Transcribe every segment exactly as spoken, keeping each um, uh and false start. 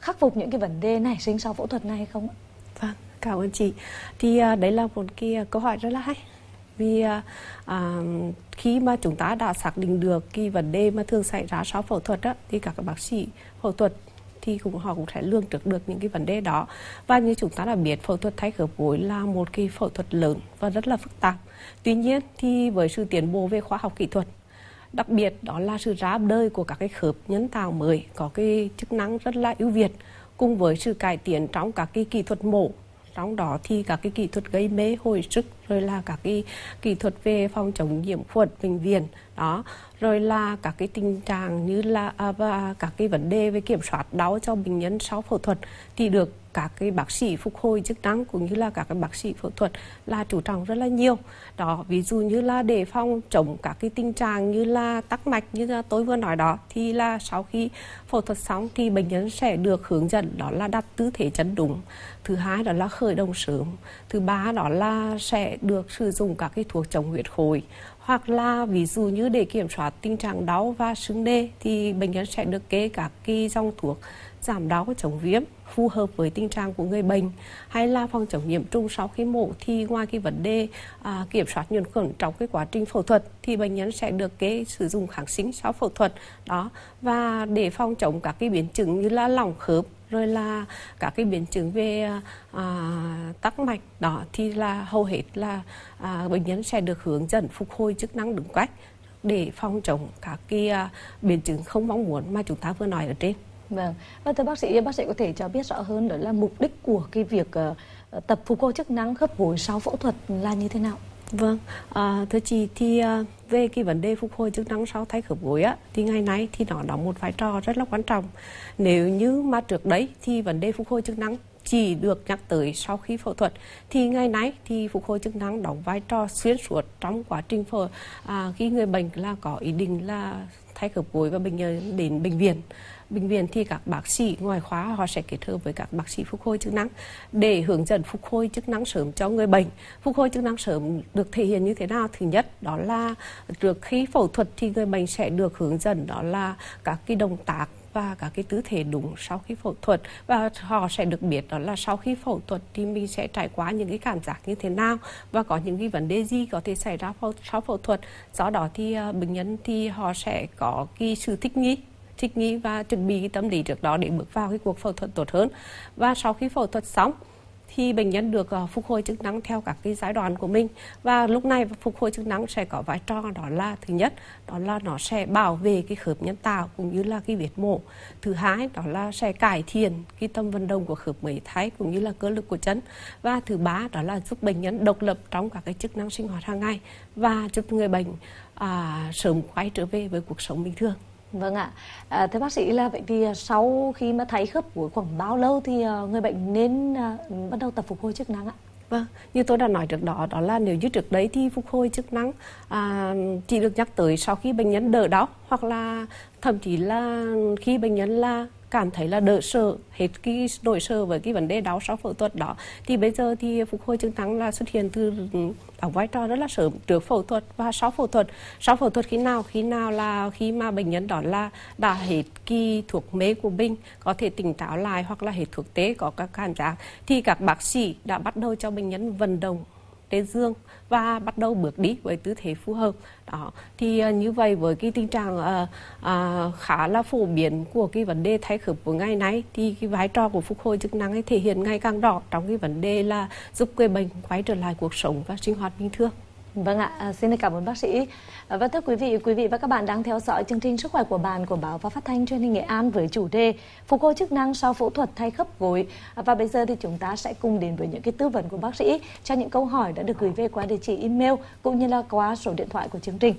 khắc phục những cái vấn đề nảy sinh sau phẫu thuật này hay không ạ? Vâng, cảm ơn chị. Thì à, đấy là một cái câu hỏi rất là hay. Vì à, à, khi mà chúng ta đã xác định được cái vấn đề mà thường xảy ra sau phẫu thuật á, thì các bác sĩ phẫu thuật thì cũng họ cũng sẽ lường trước được những cái vấn đề đó. Và như chúng ta đã biết, phẫu thuật thay khớp gối là một cái phẫu thuật lớn và rất là phức tạp. Tuy nhiên thì với sự tiến bộ về khoa học kỹ thuật, đặc biệt đó là sự ra đời của các cái khớp nhân tạo mới có cái chức năng rất là ưu việt, cùng với sự cải tiến trong các cái kỹ thuật mổ, trong đó thì các cái kỹ thuật gây mê hồi sức, rồi là các cái kỹ thuật về phòng chống nhiễm khuẩn bệnh viện đó, rồi là các cái tình trạng như là à, và các cái vấn đề về kiểm soát đau cho bệnh nhân sau phẫu thuật thì được các cái bác sĩ phục hồi chức năng cũng như là các cái bác sĩ phẫu thuật là chú trọng rất là nhiều đó. Ví dụ như là để phòng chống các cái tình trạng như là tắc mạch như là tôi vừa nói đó, thì là sau khi phẫu thuật xong thì bệnh nhân sẽ được hướng dẫn đó là đặt tư thế chân đúng, thứ hai đó là khởi động sớm, thứ ba đó là sẽ được sử dụng các cái thuốc chống huyết khối, hoặc là ví dụ như để kiểm soát tình trạng đau và sưng nề thì bệnh nhân sẽ được kê các cái dòng thuốc giảm đau chống viêm phù hợp với tình trạng của người bệnh. Hay là phòng chống nhiễm trùng sau khi mổ thì ngoài cái vấn đề à, kiểm soát nhuần khuẩn trong cái quá trình phẫu thuật thì bệnh nhân sẽ được kê sử dụng kháng sinh sau phẫu thuật đó. Và để phòng chống các cái biến chứng như là lỏng khớp, rồi là các cái biến chứng về à, tắc mạch đó thì là hầu hết là à, bệnh nhân sẽ được hướng dẫn phục hồi chức năng đúng cách để phòng chống các cái à, biến chứng không mong muốn mà chúng ta vừa nói ở trên. Vâng, và thưa bác sĩ, bác sĩ có thể cho biết rõ hơn đó là mục đích của cái việc uh, tập phục hồi chức năng khớp gối sau phẫu thuật là như thế nào? Vâng, à, thưa chị, thì à, về cái vấn đề phục hồi chức năng sau thay khớp gối á, thì ngày nay thì nó đóng một vai trò rất là quan trọng. Nếu như mà trước đấy thì vấn đề phục hồi chức năng chỉ được nhắc tới sau khi phẫu thuật, thì ngày nay thì phục hồi chức năng đóng vai trò xuyên suốt trong quá trình phẫu à, khi người bệnh là có ý định là thay khớp gối và bệnh nhân đến bệnh viện. Bệnh viện thì các bác sĩ ngoại khoa họ sẽ kết hợp với các bác sĩ phục hồi chức năng để hướng dẫn phục hồi chức năng sớm cho người bệnh. Phục hồi chức năng sớm được thể hiện như thế nào? Thứ nhất đó là trước khi phẫu thuật thì người bệnh sẽ được hướng dẫn đó là các cái động tác và các cái tư thế đúng sau khi phẫu thuật, và họ sẽ được biết đó là sau khi phẫu thuật thì mình sẽ trải qua những cái cảm giác như thế nào và có những cái vấn đề gì có thể xảy ra sau phẫu thuật. Do đó thì uh, bệnh nhân thì họ sẽ có cái sự thích nghi thích nghi và chuẩn bị cái tâm lý trước đó để bước vào cái cuộc phẫu thuật tốt hơn. Và sau khi phẫu thuật xong thì bệnh nhân được uh, phục hồi chức năng theo các cái giai đoạn của mình. Và lúc này phục hồi chức năng sẽ có vai trò đó là thứ nhất đó là nó sẽ bảo vệ cái khớp nhân tạo cũng như là cái vết mổ. Thứ hai đó là sẽ cải thiện cái tầm vận động của khớp mới thay cũng như là cơ lực của chân. Và thứ ba đó là giúp bệnh nhân độc lập trong các cái chức năng sinh hoạt hàng ngày và giúp người bệnh uh, sớm quay trở về với cuộc sống bình thường. Vâng ạ. À, thưa bác sĩ, là vậy thì sau khi mà thấy khớp gối khoảng bao lâu thì người bệnh nên uh, bắt đầu tập phục hồi chức năng ạ? Vâng, như tôi đã nói trước đó, đó là nếu như trước đấy thì phục hồi chức năng à, chỉ được nhắc tới sau khi bệnh nhân đỡ đau, hoặc là thậm chí là khi bệnh nhân là cảm thấy là đỡ sợ, hết cái nỗi sợ với cái vấn đề đau sau phẫu thuật đó, thì bây giờ thì phục hồi chức năng là xuất hiện từ đóng vai trò rất là sớm, trước phẫu thuật và sau phẫu thuật. Sau phẫu thuật khi nào? Khi nào là khi mà bệnh nhân đó là đã hết cái thuốc mê của mình, có thể tỉnh táo lại, hoặc là hết thuốc tê, có các cảm giác, thì các bác sĩ đã bắt đầu cho bệnh nhân vận động trên giường và bắt đầu bước đi với tư thế phù hợp đó. Thì uh, như vậy với cái tình trạng uh, uh, khá là phổ biến của cái vấn đề thay khớp của ngày nay, thì cái vai trò của phục hồi chức năng ấy thể hiện ngày càng rõ trong cái vấn đề là giúp người bệnh quay trở lại cuộc sống và sinh hoạt bình thường. Vâng ạ, à, xin cảm ơn bác sĩ. À, và thưa quý vị, quý vị và các bạn đang theo dõi chương trình Sức khỏe của bạn của Báo và Phát thanh Truyền hình Nghệ An với chủ đề phục hồi chức năng sau phẫu thuật thay khớp gối. À, và bây giờ thì chúng ta sẽ cùng đến với những cái tư vấn của bác sĩ cho những câu hỏi đã được gửi về qua địa chỉ email cũng như là qua số điện thoại của chương trình.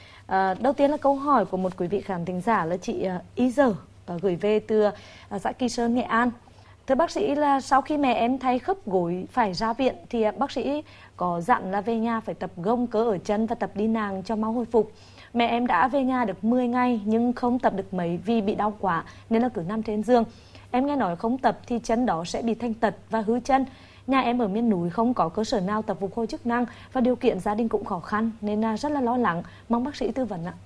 À, đầu tiên là câu hỏi của một quý vị khán thính giả là chị uh, Y Giờ uh, gửi về từ uh, xã Kỳ Sơn, Nghệ An. Thưa bác sĩ, là sau khi mẹ em thay khớp gối phải ra viện thì bác sĩ có dặn là về nhà phải tập gông cơ ở chân và tập đi nàng cho mau hồi phục. Mẹ em đã về nhà được mười ngày nhưng không tập được mấy vì bị đau quá nên là cứ nằm trên giường. Em nghe nói không tập thì chân đó sẽ bị thanh tật và hư chân. Nhà em ở miền núi không có cơ sở nào tập phục hồi chức năng và điều kiện gia đình cũng khó khăn nên rất là lo lắng, mong bác sĩ tư vấn ạ.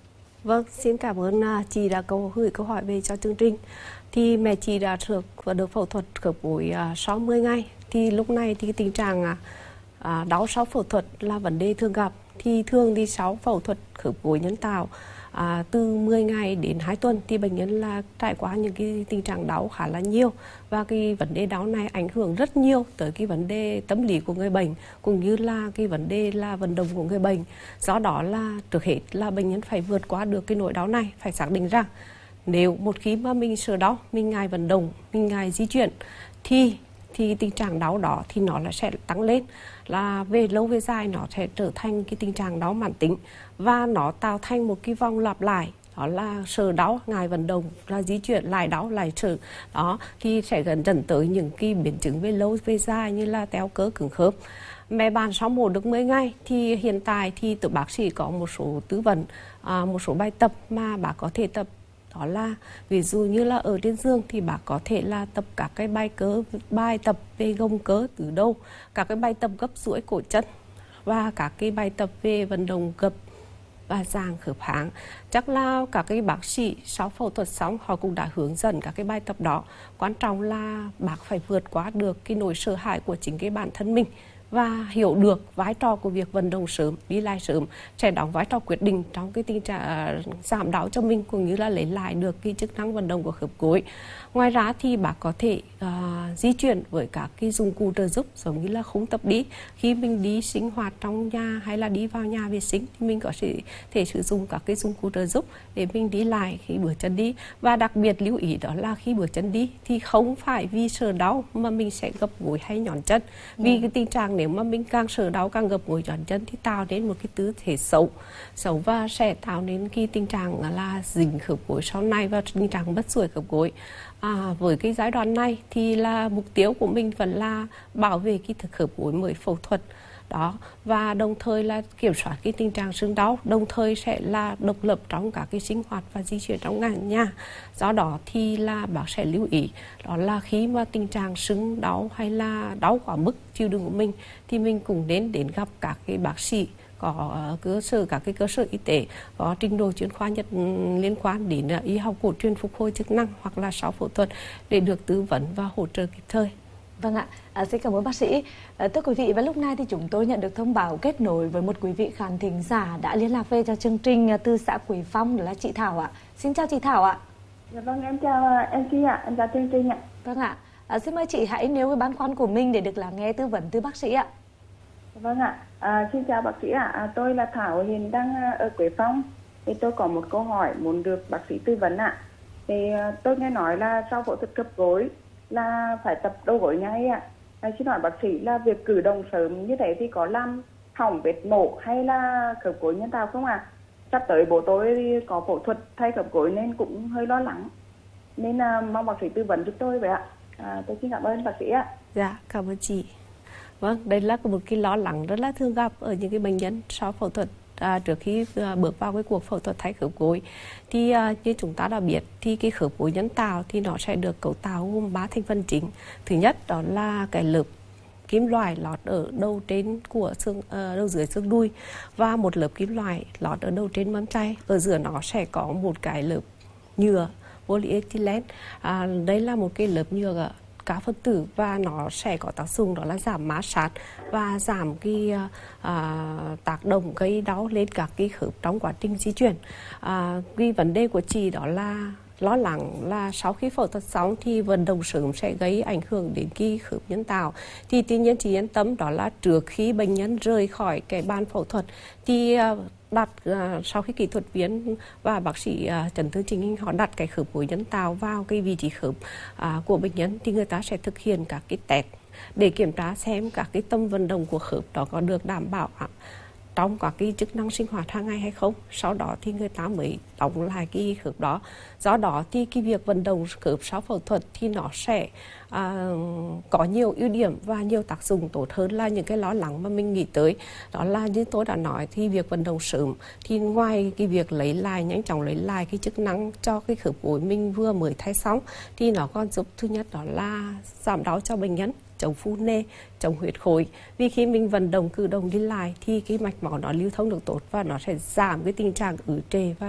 Vâng, xin cảm ơn chị đã câu gửi câu hỏi về cho chương trình. Thì mẹ chị đã được và được phẫu thuật khớp gối sáu mươi ngày. Thì lúc này thì tình trạng à, đau sau phẫu thuật là vấn đề thường gặp. Thì thường thì sau phẫu thuật khớp gối nhân tạo à, từ mười ngày đến hai tuần thì bệnh nhân là trải qua những cái tình trạng đau khá là nhiều, và cái vấn đề đau này ảnh hưởng rất nhiều tới cái vấn đề tâm lý của người bệnh cũng như là cái vấn đề là vận động của người bệnh. Do đó là trước hết là bệnh nhân phải vượt qua được cái nỗi đau này, phải xác định rằng nếu một khi mà mình sợ đau, mình ngại vận động, mình ngại di chuyển thì thì tình trạng đau đó thì nó là sẽ tăng lên, là về lâu về dài nó sẽ trở thành cái tình trạng đau mãn tính, và nó tạo thành một cái vòng lặp lại, đó là sợ đau, ngại vận động, là di chuyển, lại đau, lại sợ. Đó thì sẽ gần dần tới những cái biến chứng về lâu về dài như là teo cơ cứng khớp. Mẹ bạn sau mổ được mười ngày thì hiện tại thì từ bác sĩ có một số tư vấn, à, một số bài tập mà bác có thể tập. Đó là ví dụ như là ở trên giường thì bác có thể là tập các cái bài cơ, bài tập về gồng cơ từ đầu, các cái bài tập gấp duỗi cổ chân, và các cái bài tập về vận động gập và giãn khớp háng. Chắc là các cái bác sĩ sau phẫu thuật xong họ cũng đã hướng dẫn các cái bài tập đó. Quan trọng là bác phải vượt qua được cái nỗi sợ hãi của chính cái bản thân mình, và hiểu được vai trò của việc vận động sớm, đi lại sớm sẽ đóng vai trò quyết định trong cái tình trạng giảm đau cho mình, cũng như là lấy lại được cái chức năng vận động của khớp gối. Ngoài ra thì bác có thể uh, di chuyển với các cái dụng cụ trợ giúp, giống như là khung tập đi. Khi mình đi sinh hoạt trong nhà hay là đi vào nhà vệ sinh thì mình có thể sử dụng các cái dụng cụ trợ giúp để mình đi lại khi bước chân đi. Và đặc biệt lưu ý đó là khi bước chân đi thì không phải vì sợ đau mà mình sẽ gập gối hay nhón chân. Vì cái tình trạng nếu mà mình càng sợ đau, càng gập gối nhón chân thì tạo đến một cái tư thế xấu xấu và sẽ tạo đến cái tình trạng là dính khớp gối sau này và tình trạng mất duỗi khớp gối. À, với cái giai đoạn này thì là mục tiêu của mình vẫn là bảo vệ cái thực khớp gối mới phẫu thuật đó, và đồng thời là kiểm soát cái tình trạng sưng đau, đồng thời sẽ là độc lập trong các cái sinh hoạt và di chuyển trong nhà. Do đó thì là bác sẽ lưu ý đó là khi mà tình trạng sưng đau hay là đau quá mức chịu đựng của mình thì mình cũng nên đến gặp các cái bác sĩ có cơ sở, các cái cơ sở y tế có trình độ chuyên khoa nhất liên quan đến y học cổ truyền phục hồi chức năng hoặc là sau phẫu thuật để được tư vấn và hỗ trợ kịp thời. Vâng ạ, à, xin cảm ơn bác sĩ. À, thưa quý vị, và lúc này thì chúng tôi nhận được thông báo kết nối với một quý vị khán thính giả đã liên lạc về cho chương trình từ xã Quỳ Phong, đó là chị Thảo ạ. Xin chào chị Thảo ạ. Dạ vâng, em chào em Chi ạ, em chào chương trình ạ. Vâng ạ, à, xin mời chị hãy nêu cái băn khoăn của mình để được lắng nghe tư vấn từ bác sĩ ạ. Vâng ạ, à, xin chào bác sĩ ạ, à, tôi là Thảo, hiện đang ở Quế Phong. Thì tôi có một câu hỏi muốn được bác sĩ tư vấn ạ. Thì tôi nghe nói là sau phẫu thuật khớp gối là phải tập đầu gối ngay ạ. À, xin hỏi bác sĩ là việc cử động sớm như thế thì có làm hỏng vết mổ hay là khớp gối nhân tạo không ạ? À? Sắp tới bố tôi có phẫu thuật thay khớp gối nên cũng hơi lo lắng. Nên à, mong bác sĩ tư vấn giúp tôi vậy ạ. À, tôi xin cảm ơn bác sĩ ạ. Dạ, cảm ơn chị. Vâng, đây là một cái lo lắng rất là thường gặp ở những cái bệnh nhân sau phẫu thuật. À, trước khi à, bước vào cái cuộc phẫu thuật thay khớp gối thì à, như chúng ta đã biết thì cái khớp gối nhân tạo thì nó sẽ được cấu tạo gồm ba thành phần chính. Thứ nhất đó là cái lớp kim loại lót ở đầu trên của xương uh, đầu dưới xương đùi, và một lớp kim loại lót ở đầu trên mâm tay. Ở giữa nó sẽ có một cái lớp nhựa polyethylene. À, đây là một cái lớp nhựa cao phân tử và nó sẽ có tác dụng đó là giảm mát sát và giảm cái à, tác động gây đau lên các cái khớp trong quá trình di chuyển. À, cái vấn đề của chị đó là lo lắng là sau khi phẫu thuật xong thì vận động sớm sẽ gây ảnh hưởng đến cái khớp nhân tạo. Thì tuy nhiên chị yên tâm đó là trước khi bệnh nhân rời khỏi cái bàn phẫu thuật thì đặt uh, sau khi kỹ thuật viên và bác sĩ uh, chấn thương chỉnh hình họ đặt cái khớp gối nhân tạo vào cái vị trí khớp uh, của bệnh nhân thì người ta sẽ thực hiện các cái test để kiểm tra xem các cái tâm vận động của khớp đó có được đảm bảo uh, trong các cái chức năng sinh hoạt hàng ngày hay không. Sau đó thì người ta mới đóng lại cái khớp đó. Do đó thì cái việc vận động khớp sau phẫu thuật thì nó sẽ à, có nhiều ưu điểm và nhiều tác dụng tốt hơn là những cái lo lắng mà mình nghĩ tới. Đó là như tôi đã nói thì việc vận động sớm thì ngoài cái việc lấy lại, nhanh chóng lấy lại cái chức năng cho cái khớp gối mình vừa mới thay xong thì nó còn giúp thứ nhất đó là giảm đau cho bệnh nhân, chống phù nề, chống huyết khối. Vì khi mình vận động cử động đi lại thì cái mạch máu nó lưu thông được tốt và nó sẽ giảm cái tình trạng ứ trệ và hình thành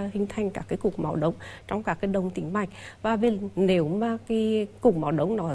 thành các cái cục máu đông trong các cái đồng tĩnh mạch. Và vì nếu mà cái cục máu đông nó